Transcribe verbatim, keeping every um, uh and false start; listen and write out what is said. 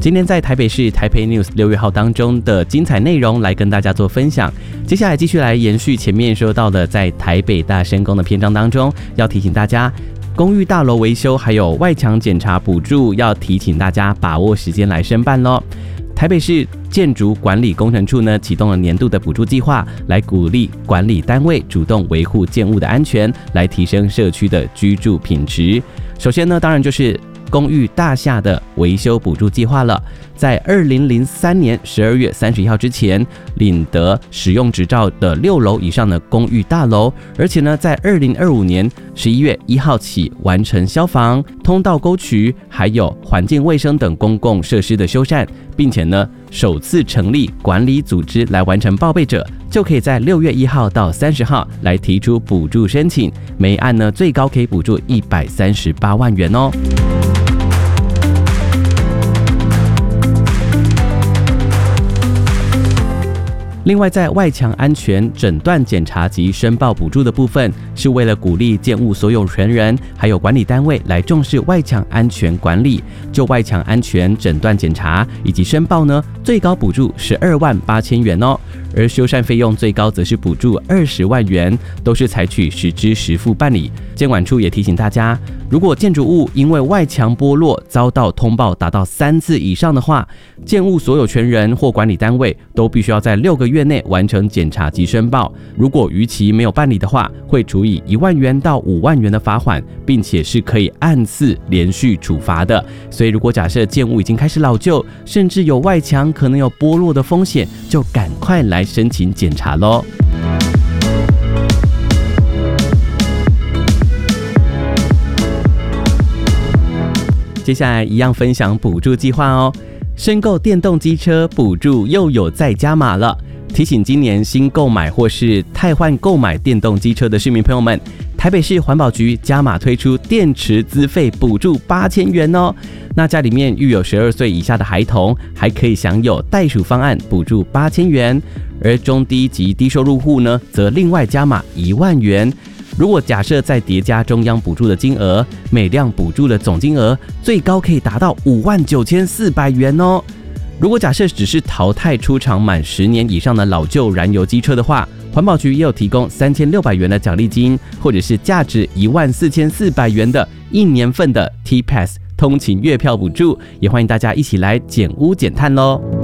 今天在台北市台北 News 六月号当中的精彩内容来跟大家做分享。接下来继续来延续前面说到的，在台北大声公的篇章当中，要提醒大家，公寓大楼维修还有外墙检查补助，要提醒大家把握时间来申办咯。台北市建筑管理工程处呢，启动了年度的补助计划，来鼓励管理单位主动维护建物的安全，来提升社区的居住品质。首先呢，当然就是公寓大厦的维修补助计划了。在二零零三年十二月三十一号之前领得使用执照的六楼以上的公寓大楼，而且呢，在二零二五年十一月一号起完成消防、通道沟渠还有环境卫生等公共设施的修缮，并且呢，首次成立管理组织来完成报备者，就可以在六月一号到三十号来提出补助申请，每案呢最高可以补助一百三十八万元哦。另外，在外墙安全诊断检查及申报补助的部分，是为了鼓励建物所有权人还有管理单位来重视外墙安全管理。就外墙安全诊断检查以及申报呢，最高补助十二万八千元哦，而修缮费用最高则是补助二十万元，都是采取实支实付办理。监管处也提醒大家，如果建筑物因为外墙剥落遭到通报达到三次以上的话，建物所有权人或管理单位都必须要在六个月内完成检查及申报。如果逾期没有办理的话，会处以一万元到五万元的罚款，并且是可以按次连续处罚的。所以，如果假设建物已经开始老旧，甚至有外墙可能有剥落的风险，就赶快来申请检查咯。接下来一样分享补助计划哦，申购电动机车补助又有再加码了。提醒今年新购买或是汰换购买电动机车的市民朋友们，台北市环保局加码推出电池资费补助八千元哦。那家里面育有十二岁以下的孩童，还可以享有袋鼠方案补助八千元，而中低及低收入户呢，则另外加码一万元。如果假设再叠加中央补助的金额，每辆补助的总金额最高可以达到五万九千四百元哦。如果假设只是淘汰出厂满十年以上的老旧燃油机车的话，环保局也有提供三千六百元的奖励金，或者是价值一万四千四百元的一年份的 T Pass 通勤月票补助，也欢迎大家一起来减污减碳咯。